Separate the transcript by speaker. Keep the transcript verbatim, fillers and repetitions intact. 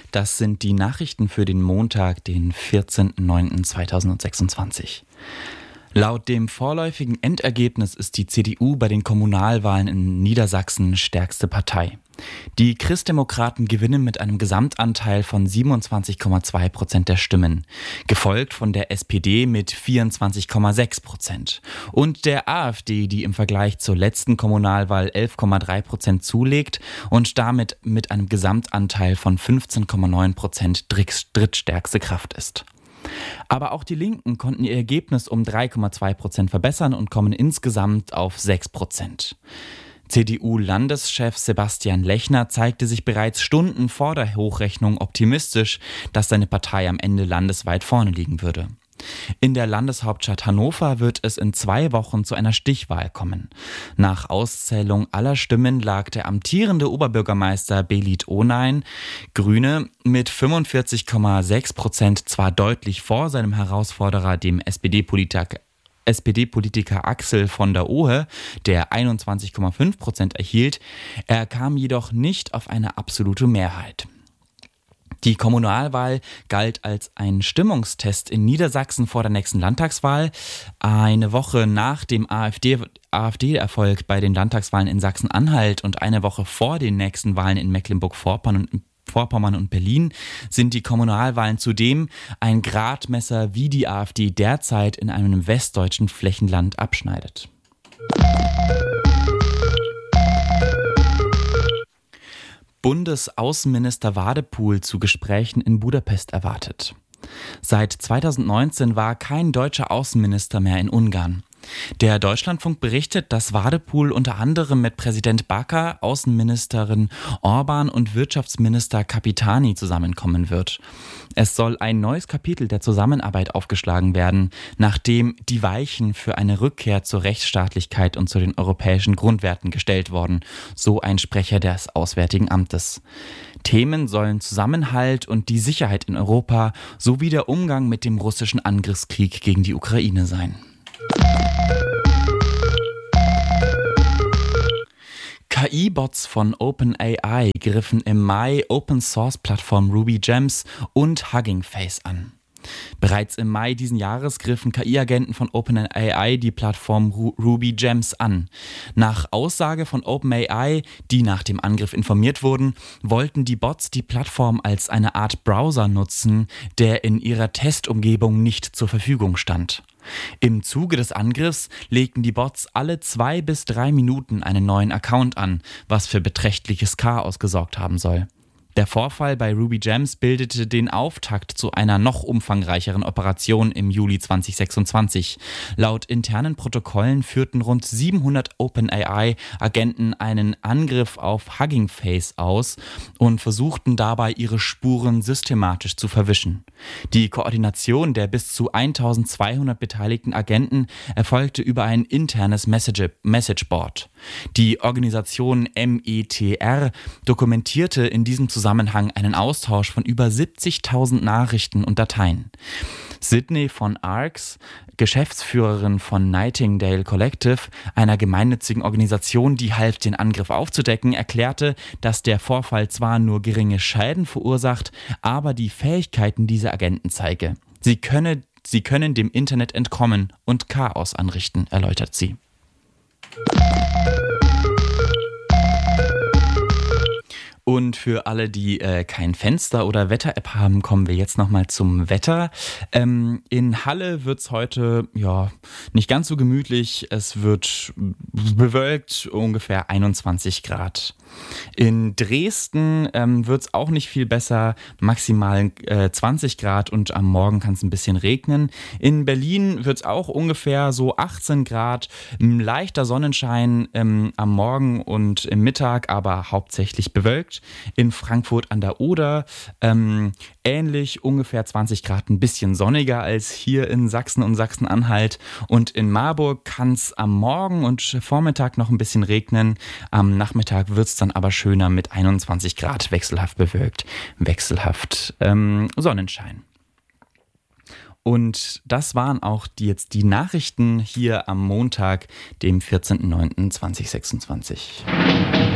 Speaker 1: Das sind die Nachrichten für den Montag, den vierzehnten neunten zweitausendsechsundzwanzig. Laut dem vorläufigen Endergebnis ist die C D U bei den Kommunalwahlen in Niedersachsen stärkste Partei. Die Christdemokraten gewinnen mit einem Gesamtanteil von siebenundzwanzig Komma zwei Prozent der Stimmen, gefolgt von der S P D mit vierundzwanzig Komma sechs Prozent und der AfD, die im Vergleich zur letzten Kommunalwahl elf Komma drei Prozent zulegt und damit mit einem Gesamtanteil von fünfzehn Komma neun Prozent drittstärkste Kraft ist. Aber auch die Linken konnten ihr Ergebnis um drei Komma zwei Prozent verbessern und kommen insgesamt auf sechs Prozent. C D U-Landeschef Sebastian Lechner zeigte sich bereits Stunden vor der Hochrechnung optimistisch, dass seine Partei am Ende landesweit vorne liegen würde. In der Landeshauptstadt Hannover wird es in zwei Wochen zu einer Stichwahl kommen. Nach Auszählung aller Stimmen lag der amtierende Oberbürgermeister Belit Ohnein, Grüne, mit fünfundvierzig Komma sechs Prozent zwar deutlich vor seinem Herausforderer, dem S P D-Politiker S P D-Politiker Axel von der Ohe, der einundzwanzig Komma fünf Prozent erhielt. Er kam jedoch nicht auf eine absolute Mehrheit. Die Kommunalwahl galt als ein Stimmungstest in Niedersachsen vor der nächsten Landtagswahl. Eine Woche nach dem AfD, AfD-Erfolg bei den Landtagswahlen in Sachsen-Anhalt und eine Woche vor den nächsten Wahlen in Mecklenburg-Vorpommern und Vorpommern und Berlin sind die Kommunalwahlen zudem ein Gradmesser, wie die AfD derzeit in einem westdeutschen Flächenland abschneidet. Bundesaußenminister Wadepool zu Gesprächen in Budapest erwartet. Seit zweitausendneunzehn war kein deutscher Außenminister mehr in Ungarn. Der Deutschlandfunk berichtet, dass Wadepool unter anderem mit Präsident Bakker, Außenministerin Orban und Wirtschaftsminister Capitani zusammenkommen wird. Es soll ein neues Kapitel der Zusammenarbeit aufgeschlagen werden, nachdem die Weichen für eine Rückkehr zur Rechtsstaatlichkeit und zu den europäischen Grundwerten gestellt wurden, so ein Sprecher des Auswärtigen Amtes. Themen sollen Zusammenhalt und die Sicherheit in Europa sowie der Umgang mit dem russischen Angriffskrieg gegen die Ukraine sein. K I-Bots von OpenAI griffen im Mai Open-Source-Plattform RubyGems und Hugging Face an. Bereits im Mai diesen Jahres griffen K I-Agenten von OpenAI die Plattform Ru- RubyGems an. Nach Aussage von OpenAI, die nach dem Angriff informiert wurden, wollten die Bots die Plattform als eine Art Browser nutzen, der in ihrer Testumgebung nicht zur Verfügung stand. Im Zuge des Angriffs legten die Bots alle zwei bis drei Minuten einen neuen Account an, was für beträchtliches Chaos gesorgt haben soll. Der Vorfall bei RubyGems bildete den Auftakt zu einer noch umfangreicheren Operation im Juli zweitausendsechsundzwanzig. Laut internen Protokollen führten rund siebenhundert OpenAI-Agenten einen Angriff auf Hugging Face aus und versuchten dabei, ihre Spuren systematisch zu verwischen. Die Koordination der bis zu eintausendzweihundert beteiligten Agenten erfolgte über ein internes Message- Messageboard. Die Organisation M E T R dokumentierte in diesem Zusammenhang Zusammenhang einen Austausch von über siebzigtausend Nachrichten und Dateien. Sydney von Arx, Geschäftsführerin von Nightingale Collective, einer gemeinnützigen Organisation, die half, den Angriff aufzudecken, erklärte, dass der Vorfall zwar nur geringe Schäden verursacht, aber die Fähigkeiten dieser Agenten zeige. Sie könne, sie können dem Internet entkommen und Chaos anrichten, erläutert sie. Und für alle, die äh, kein Fenster- oder Wetter-App haben, kommen wir jetzt nochmal zum Wetter. Ähm, in Halle wird es heute ja nicht ganz so gemütlich. Es wird bewölkt, ungefähr einundzwanzig Grad. In Dresden ähm, wird es auch nicht viel besser, maximal äh, zwanzig Grad und am Morgen kann es ein bisschen regnen. In Berlin wird es auch ungefähr so achtzehn Grad, ein leichter Sonnenschein ähm, am Morgen und im Mittag, aber hauptsächlich bewölkt. In Frankfurt an der Oder ähm, ähnlich, ungefähr zwanzig Grad, ein bisschen sonniger als hier in Sachsen und Sachsen-Anhalt. Und in Marburg kann es am Morgen und Vormittag noch ein bisschen regnen. Am Nachmittag wird es dann aber schöner mit einundzwanzig Grad, wechselhaft bewölkt, wechselhaft ähm, Sonnenschein. Und das waren auch die, jetzt die Nachrichten hier am Montag, dem vierzehnten neunten zweitausendsechsundzwanzig.